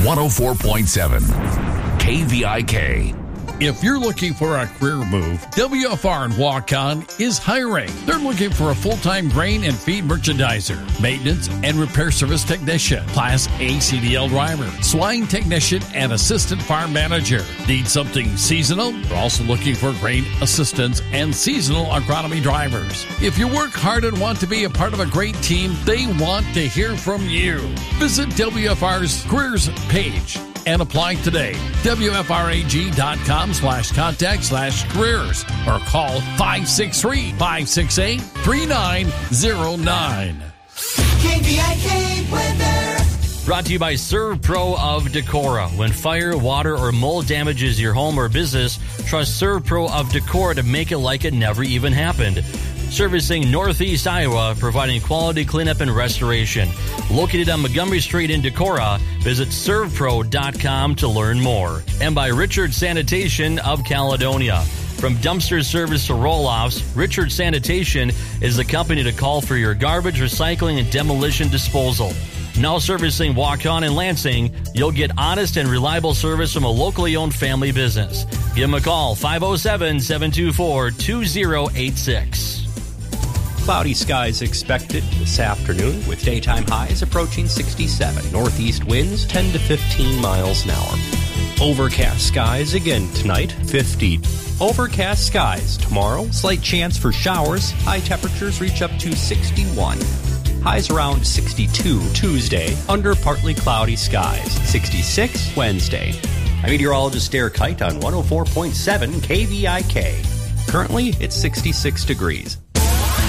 104.7 KVIK. If you're looking for a career move, WFR in Waukon is hiring. They're looking for a full-time grain and feed merchandiser, maintenance and repair service technician, Class A CDL driver, swine technician, and assistant farm manager. Need something seasonal? They're also looking for grain assistants and seasonal agronomy drivers. If you work hard and want to be a part of a great team, they want to hear from you. Visit WFR's careers page and apply today. WFRAG.com/contact/careers or call 563-568-3909. KVIK weather. Brought to you by ServPro of Decorah. When fire, water, or mold damages your home or business, trust ServPro of Decorah to make it like it never even happened. Servicing Northeast Iowa, providing quality cleanup and restoration. Located on Montgomery Street in Decorah, visit servpro.com to learn more. And by Richard Sanitation of Caledonia. From dumpster service to roll-offs, Richard Sanitation is the company to call for your garbage, recycling, and demolition disposal. Now servicing Waukon and Lansing, you'll get honest and reliable service from a locally owned family business. Give them a call, 507-724-2086. Cloudy skies expected this afternoon with daytime highs approaching 67. Northeast winds 10 to 15 miles an hour. Overcast skies again tonight, 50. Overcast skies tomorrow, slight chance for showers. High temperatures reach up to 61. Highs around 62 Tuesday, under partly cloudy skies. 66 Wednesday. I'm meteorologist Derek Kite on 104.7 KVIK. Currently, it's 66 degrees.